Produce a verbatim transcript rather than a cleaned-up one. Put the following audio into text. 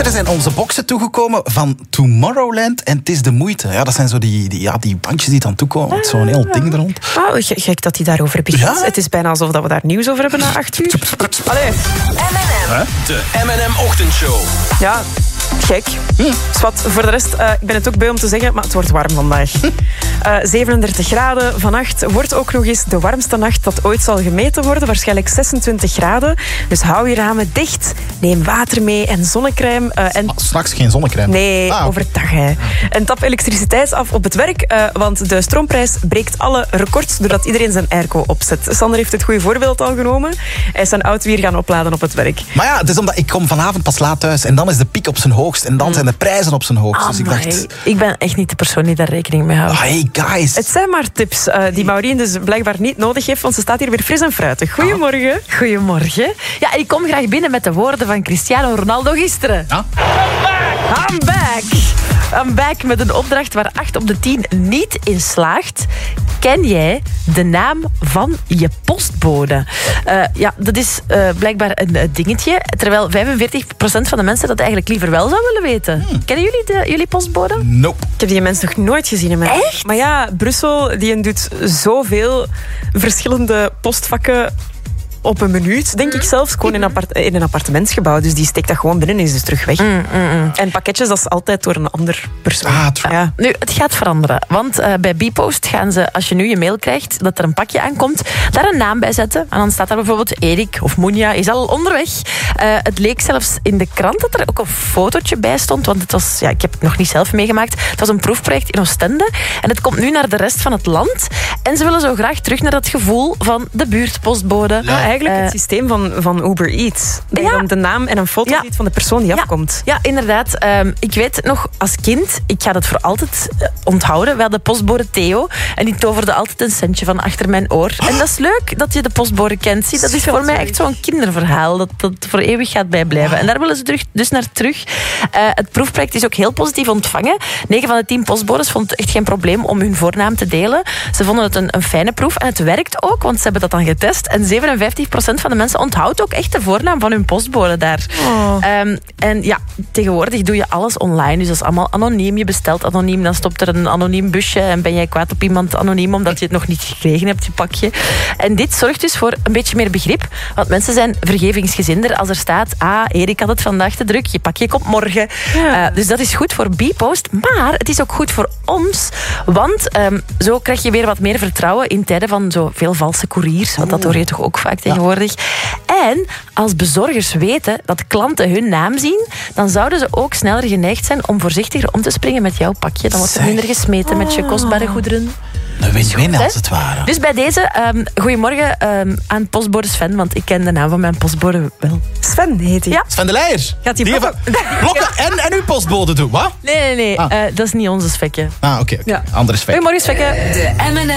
Gisteren zijn onze boxen toegekomen van Tomorrowland en het is de moeite. Ja, dat zijn zo die, die, ja, die bandjes die dan toekomen met zo'n heel ding er rond. Oh, gek dat hij daarover begint. Ja? Het is bijna alsof we daar nieuws over hebben na acht uur. Allee. M en M. De M en M-ochtendshow. Ja, gek. Hm. Zwat, voor de rest, uh, ik ben het ook beu om te zeggen, maar het wordt warm vandaag. Uh, zevenendertig graden vannacht wordt ook nog eens de warmste nacht dat ooit zal gemeten worden. Waarschijnlijk zesentwintig graden. Dus hou je ramen dicht. Neem water mee en zonnecrème. Uh, en... Straks geen zonnecrème? Nee, ah, overdag. Hè. En tap elektriciteit af op het werk, uh, want de stroomprijs breekt alle records doordat iedereen zijn airco opzet. Sander heeft het goede voorbeeld al genomen. Hij is zijn auto weer gaan opladen op het werk. Maar ja, het is omdat ik kom vanavond pas laat thuis en dan is de piek op zijn hoogst en dan zijn de prijzen op zijn hoogst. Oh, dus ik dacht... Ik ben echt niet de persoon die daar rekening mee houdt. Oh, hey guys. Het zijn maar tips uh, die Maureen dus blijkbaar niet nodig heeft, want ze staat hier weer fris en fruitig. Goedemorgen. Ah. Goedemorgen. Ja, ik kom graag binnen met de woorden van Cristiano Ronaldo gisteren. Ja? I'm back. I'm back met een opdracht waar acht op de tien niet in slaagt. Ken jij de naam van je postbode? Uh, ja, dat is uh, blijkbaar een uh, dingetje. Terwijl vijfenveertig procent van de mensen dat eigenlijk liever wel zou willen weten. Hmm. Kennen jullie de, jullie postbode? Nope. Ik heb die mensen nog nooit gezien in mijn leven. Echt? Maar ja, Brussel die doet zoveel verschillende postvakken op een minuut, denk ik zelfs. Gewoon in, appart- in een appartementsgebouw. Dus die steekt dat gewoon binnen en is dus terug weg. Mm, mm, mm. En pakketjes, dat is altijd door een ander persoon. Ah, true. Ja. Nu, het gaat veranderen. Want uh, bij Bpost gaan ze, als je nu je mail krijgt, dat er een pakje aankomt, daar een naam bij zetten. En dan staat daar bijvoorbeeld Erik of Moenja is al onderweg. Uh, het leek zelfs in de krant dat er ook een fotootje bij stond. Want het was, ja, ik heb het nog niet zelf meegemaakt. Het was een proefproject in Oostende. En het komt nu naar de rest van het land. En ze willen zo graag terug naar dat gevoel van de buurtpostbode. Ja, eigenlijk uh, het systeem van, van Uber Eats. Dat je ja. dan de naam en een foto ja. ziet van de persoon die ja. afkomt. Ja, inderdaad. Um, ik weet nog als kind, ik ga dat voor altijd uh, onthouden. We hadden postbode Theo en die toverde altijd een centje van achter mijn oor. Oh. En dat is leuk dat je de postbode kent. Zie, dat is voor mij echt zo'n kinderverhaal dat, dat voor eeuwig gaat bijblijven. Wow. En daar willen ze terug, dus naar terug. Uh, het proefproject is ook heel positief ontvangen. negen van de tien postbodes vonden het echt geen probleem om hun voornaam te delen. Ze vonden het een, een fijne proef en het werkt ook, want ze hebben dat dan getest. En zevenenvijftig procent van de mensen onthoudt ook echt de voornaam van hun postbode daar. Oh. Um, en ja, tegenwoordig doe je alles online. Dus dat is allemaal anoniem. Je bestelt anoniem, dan stopt er een anoniem busje en ben jij kwaad op iemand anoniem omdat je het nog niet gekregen hebt, je pakje. En dit zorgt dus voor een beetje meer begrip. Want mensen zijn vergevingsgezinder als er staat, ah, Erik had het vandaag te druk, je pakje komt morgen. Ja. Uh, dus dat is goed voor Bpost. Maar het is ook goed voor ons. Want um, zo krijg je weer wat meer vertrouwen in tijden van zoveel valse couriers. Want dat hoor je toch ook vaak tegenwoordig. Ja. En als bezorgers weten dat klanten hun naam zien, dan zouden ze ook sneller geneigd zijn om voorzichtiger om te springen met jouw pakje. Dan wordt er minder gesmeten oh. met je kostbare goederen. Een win-win als het ware. Dus bij deze, um, goedemorgen um, aan postbode Sven, want ik ken de naam van mijn postbode wel. Sven heet hij. Ja. Sven de Leijer. Gaat hij blokken? blokken en, en uw postbode doen, wat? Nee, nee, nee. Ah. Uh, dat is niet onze Svekke. Ah, oké. Okay, okay. Ja. Andere Svekke. Goedemorgen, Svekke. De M en M